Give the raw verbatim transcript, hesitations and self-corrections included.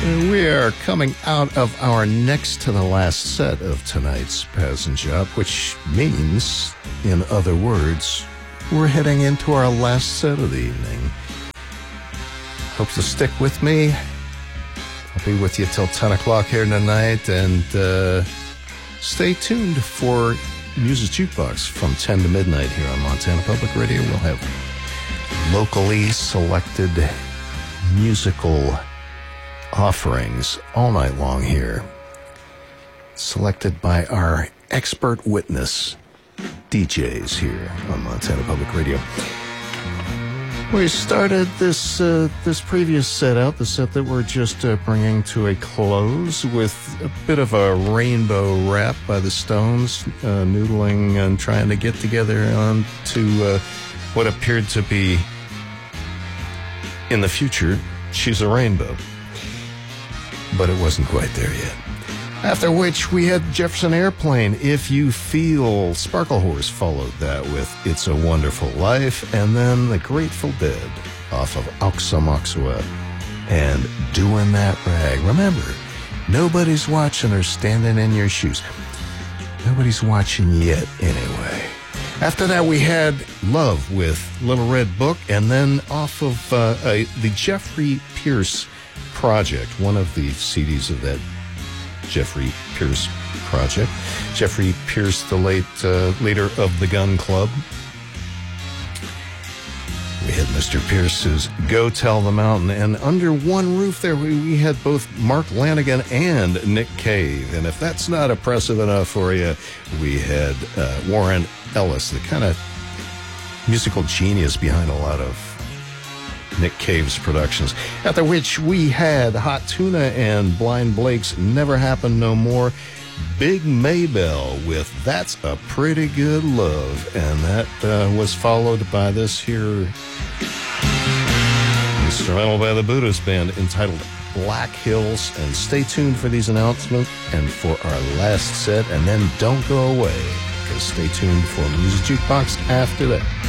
We are coming out of our next to the last set of tonight's Paz Job, which means, in other words, we're heading into our last set of the evening. Hope to stick with me. I'll be with you till ten o'clock here tonight, and uh, stay tuned for Music Jukebox from ten to midnight here on Montana Public Radio. We'll have locally selected musical offerings all night long here, selected by our expert witness D Js here on Montana Public Radio. We started this uh, this previous set out, the set that we're just uh, bringing to a close, with a bit of a rainbow rap by the Stones, uh, noodling and trying to get together on to uh, what appeared to be, in the future, She's a Rainbow. But it wasn't quite there yet. After which we had Jefferson Airplane, If You Feel. Sparkle Horse followed that with It's a Wonderful Life, and then the Grateful Dead off of Oxamoxua and Doing That Rag. Remember, nobody's watching or standing in your shoes. Nobody's watching yet anyway. After that we had Love with Little Red Book, and then off of uh, a, the Jeffrey Pierce Project, one of the C Ds of that Jeffrey Pierce Project. Jeffrey Pierce, the late uh, leader of the Gun Club. We had Mister Pierce's Go Tell the Mountain, and under one roof there we, we had both Mark Lanigan and Nick Cave. And if that's not impressive enough for you, we had uh, Warren Ellis, the kind of musical genius behind a lot of Nick Cave's productions. After which we had Hot Tuna and Blind Blake's Never Happened No More. Big Maybell with That's a Pretty Good Love. And that uh, was followed by this here instrumental by the Buddhist Band entitled Black Hills. And stay tuned for these announcements and for our last set. And then don't go away, because stay tuned for Music Jukebox after that.